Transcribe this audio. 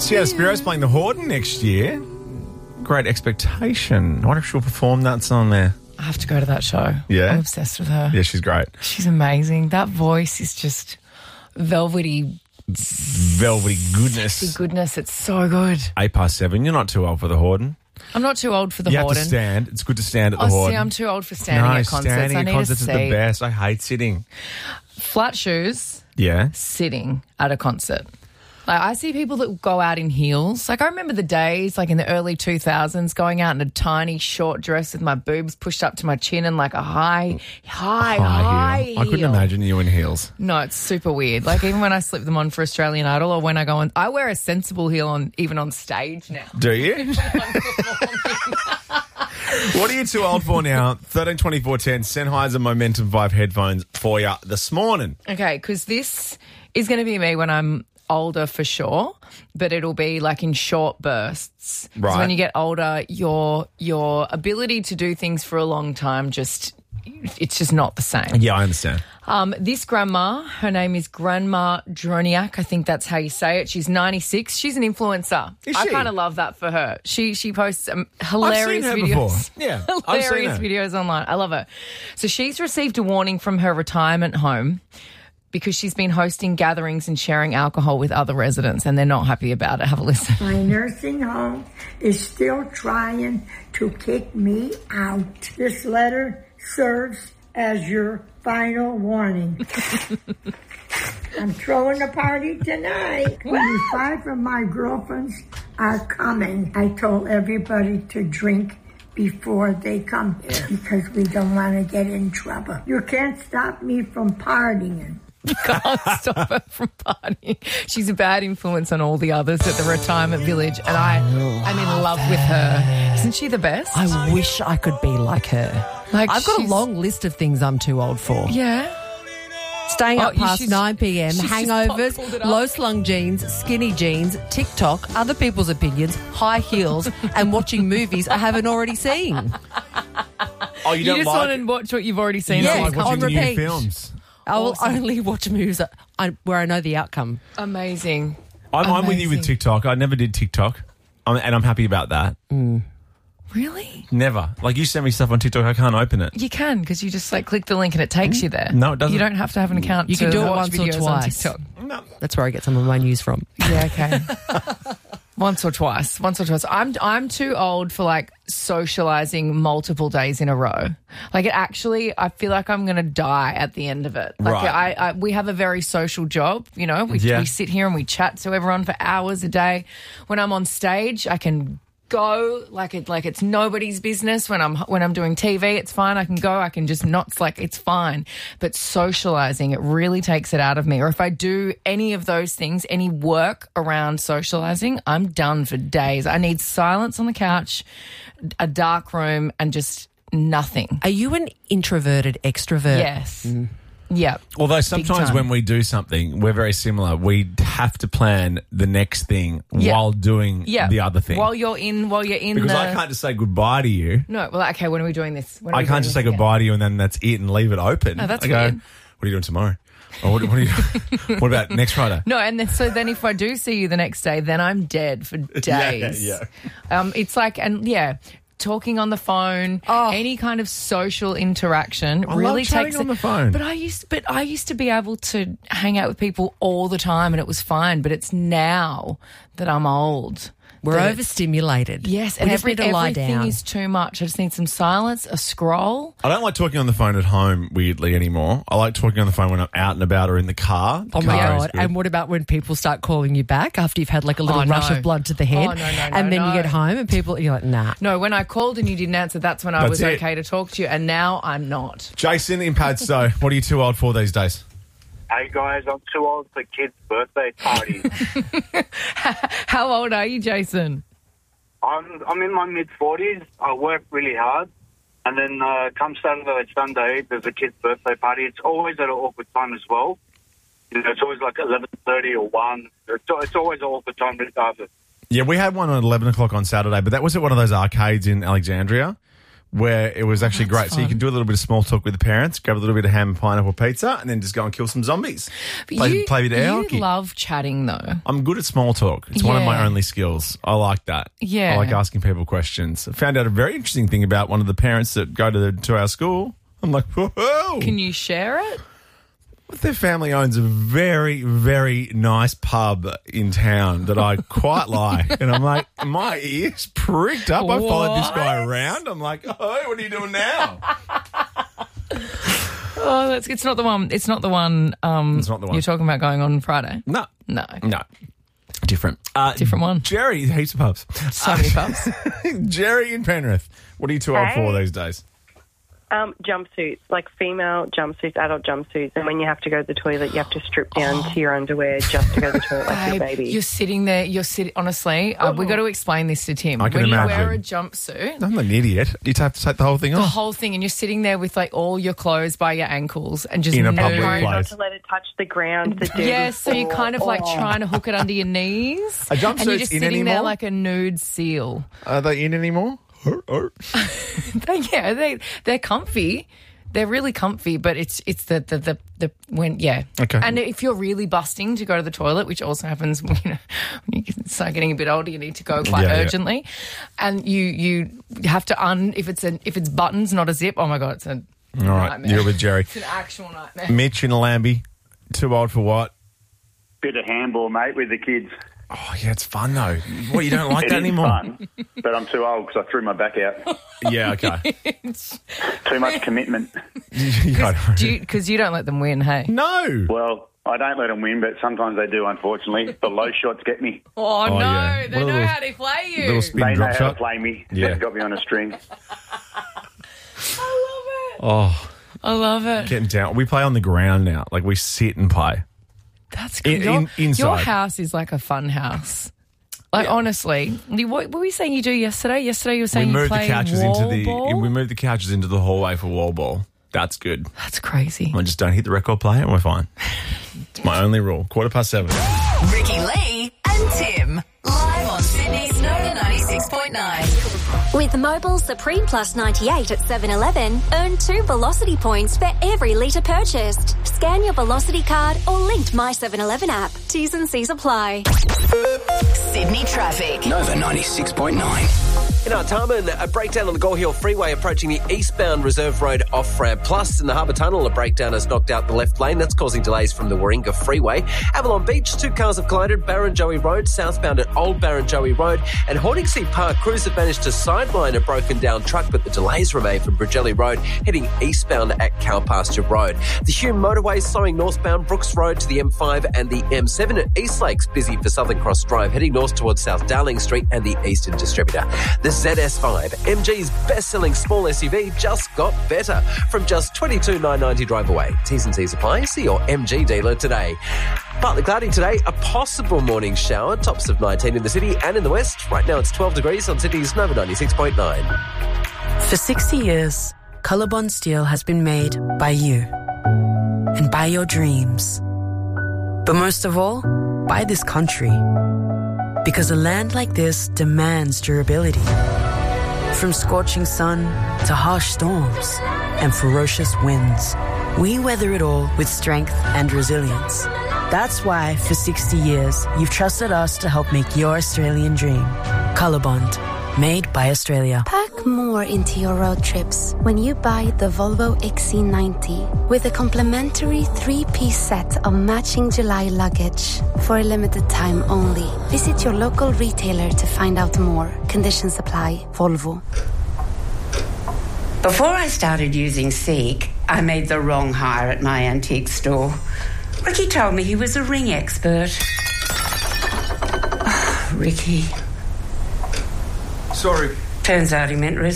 Sienna Spiro's playing the Horden next year. Great Expectation. I wonder if she'll perform that song there. I have to go to that show. Yeah? I'm obsessed with her. Yeah, she's great. She's amazing. That voice is just velvety goodness. sexy goodness. It's so good. 7:08. You're not too old for the Horden. I'm not too old for the You Horden. have to stand. It's good to stand at the Oh, Horden. see, I'm too old for standing at concerts. Standing I at need concerts a is seat. the best. I hate sitting. Flat shoes, Yeah. sitting at a concert. Like, I see people that go out in heels. Like, I remember the days, like in the early 2000s, going out in a tiny short dress with my boobs pushed up to my chin and like a high heel. I couldn't imagine you in heels. No, it's super weird. Like, even when I slip them on for Australian Idol or when I go on, I wear a sensible heel on even on stage now. Do you? What are you too old for now? 13 24 10. Sennheiser Momentum 5 headphones for you this morning. Okay, because this is going to be me when I'm older for sure, but it'll be like in short bursts. Right. So when you get older, your ability to do things for a long time it's just not the same. Yeah, I understand. This grandma, her name is Grandma Droniak. I think that's how you say it. She's 96. She's an influencer. Is I she? kind of love that for her. She posts hilarious I've seen her videos. before. Yeah, I've seen hilarious her. videos online. I love her. So she's received a warning from her retirement home because she's been hosting gatherings and sharing alcohol with other residents, and they're not happy about it. Have a listen. My nursing home is still trying to kick me out. This letter serves as your final warning. I'm throwing a party tonight. 25 of my girlfriends are coming. I told everybody to drink before they come here because we don't want to get in trouble. You can't stop me from partying. Can't stop her from partying. She's a bad influence on all the others at the retirement village, and I'm in love with her. Isn't she the best? I wish I could be like her. Like, I've got a she's- long list of things I'm too old for. Yeah. Staying up past she's- 9 p.m, she's just hangovers, pulled it up. low-slung jeans, skinny jeans, TikTok, other people's opinions, high heels, and watching movies I haven't already seen. Oh, You just want to watch what you've already seen. you don't Yeah, like watching on the new repeat. films. I will Awesome. only watch movies where I know the outcome. Amazing. I'm with you with Amazing. TikTok. I never did TikTok, and I'm happy about that. Really? Never. Like, you send me stuff on TikTok, I can't open it. You can, because you just like click the link and it takes you there. No, it doesn't. You don't have to have an account. You can to do it watch once or videos on twice. TikTok. No. That's where I get some of my news from. Yeah, okay. Once or twice. I'm too old for like socializing multiple days in a row. Like, it actually, I feel like I'm going to die at the end of it. Like, Right. we have a very social job, you know. We sit here and we chat to everyone for hours a day. When I'm on stage, I can go like it's nobody's business. When I'm doing TV, it's fine. I can go. I can just not. It's fine. But socializing, it really takes it out of me. Or if I do any of those things, any work around socializing, I'm done for days. I need silence on the couch, a dark room, and just nothing. Are you an introverted extrovert? Yes. Yeah. Although sometimes time. when we do something, we're very similar. We have to plan the next thing Yeah. while doing Yeah. the other thing. While you're in because the... I can't just say goodbye to you. No, well, okay, when are we doing this? When are I we can't doing just this say again? goodbye to you and then that's it and leave it open. Oh, that's I go, weird. what are you doing tomorrow? Or what are you what about next Friday? No, and then if I do see you the next day, then I'm dead for days. Yeah. It's like, talking on the phone, any kind of social interaction I really love chatting takes on the phone. But I used to be able to hang out with people all the time and it was fine. But it's now that I'm old. We're that overstimulated. Yes, we and just need to lie everything down. is too much. I just need some silence, a scroll. I don't like talking on the phone at home, weirdly, anymore. I like talking on the phone when I'm out and about or in the car. Oh my Car is God. good. And what about when people start calling you back after you've had like a little Oh, rush no. of blood to the head? Oh, no, and then no. you get home and you're like, nah. No, when I called and you didn't answer, that's when I That's was it. okay to talk to you. And now I'm not. Jason in Padstow, what are you too old for these days? Hey guys, I'm too old for kids' birthday parties. How old are you, Jason? I'm in my mid-40s. I work really hard. And then come Saturday, Sunday, there's a kid's birthday party. It's always at an awkward time as well. You know, it's always like 11:30 or 1. It's always an awkward time regardless. Yeah, we had one at 11 o'clock on Saturday, but that was at one of those arcades in Alexandria where it was actually great. So you can do a little bit of small talk with the parents, grab a little bit of ham and pineapple pizza, and then just go and kill some zombies. Play a bit of hockey. You love chatting, though. I'm good at small talk. It's one of my only skills. I like that. Yeah. I like asking people questions. I found out a very interesting thing about one of the parents that go to our school. I'm like, whoa. Can you share it? Their family owns a very, very nice pub in town that I quite like. And I'm like, my ears pricked up. I followed this guy around. I'm like, oh, what are you doing now? Oh, it's not the one. It's not the one. It's not the one you're talking about going on Friday. No. No. Different. Different one. Jerry, heaps of pubs. So many pubs. Jerry in Penrith. What are you too old for these days? Jumpsuits, like female jumpsuits, adult jumpsuits, and when you have to go to the toilet, you have to strip down to your underwear just to go to the toilet like your baby. You're sitting there, honestly, we've got to explain this to Tim. I can when imagine. You wear a jumpsuit. I'm not an idiot. You have to take the whole thing off. The whole thing, and you're sitting there with like all your clothes by your ankles and just in a public Trying place. not to let it touch the ground. The Yes, so you're kind of like trying to hook it under your knees. Are jumpsuits and you're just in sitting there anymore? like a nude seal. Are they in anymore? They're comfy. They're really comfy, but it's the when Okay. And if you're really busting to go to the toilet, which also happens when you start getting a bit older, you need to go quite urgently, and you have to if it's buttons, not a zip. Oh my god, it's a nightmare. You're with Jerry. It's an actual nightmare. Mitch in Lambie, too old for what? Bit of handball, mate, with the kids. Oh yeah, it's fun though. What, you don't like It that is anymore? fun, but I'm too old because I threw my back out. Yeah, okay. Too much commitment. Because you don't let them win, hey? No. Well, I don't let them win, but sometimes they do, unfortunately. The low shots get me. Oh no, yeah. they know how to play you. Little spin They know drop how shot. to play me. Yeah. They've got me on a string. I love it. Oh, I love it. getting down. We play on the ground now. Like we sit and play. That's good. Inside. Your house is like a fun house. Like honestly, what were we saying you do yesterday? Yesterday you were saying you play wall ball? We moved the couches into the hallway for wall ball. That's good. That's crazy. I just don't hit the record player and we're fine. It's my only rule. 7:15. Ricky Lee and Tim. Live on Sydney's Nova 96.9. With Mobile Supreme Plus 98 at 7-Eleven, earn 2 Velocity points for every litre purchased. Scan your Velocity card or linked My 7-Eleven app. T's and C's apply. Sydney traffic. Nova 96.9. In Artarmon, a breakdown on the Gore Hill Freeway approaching the eastbound Reserve Road off-ramp. Plus, in the Harbour Tunnel, a breakdown has knocked out the left lane. That's causing delays from the Warringah Freeway. Avalon Beach, 2 cars have collided. Barrenjoey Road, southbound at Old Barrenjoey Road. And Hordingsea Park, crews have managed to sideline a broken down truck, but the delays remain from Bridgelly Road, heading eastbound at Cowpasture Road. The Hume Motorway slowing northbound Brooks Road to the M5 and the M7 at East Lakes, busy for Southern Cross Drive, heading north towards South Darling Street and the Eastern Distributor. The ZS5, MG's best-selling small SUV, just got better. From just $22,990 drive away. T's and C's apply. See your MG dealer today. Partly cloudy today, a possible morning shower, tops of 19 in the city and in the west. Right now it's 12 degrees on Sydney's Nova 96.9. For 60 years, Colorbond Steel has been made by you and by your dreams. But most of all, by this country. Because a land like this demands durability. From scorching sun to harsh storms and ferocious winds, we weather it all with strength and resilience. That's why, for 60 years, you've trusted us to help make your Australian dream. Colorbond, made by Australia. Pack more into your road trips when you buy the Volvo XC90 with a complimentary 3-piece set of matching July luggage for a limited time only. Visit your local retailer to find out more. Conditions apply. Volvo. Before I started using Seek, I made the wrong hire at my antique store. Ricky told me he was a ring expert. Oh, Ricky. Sorry. Turns out he meant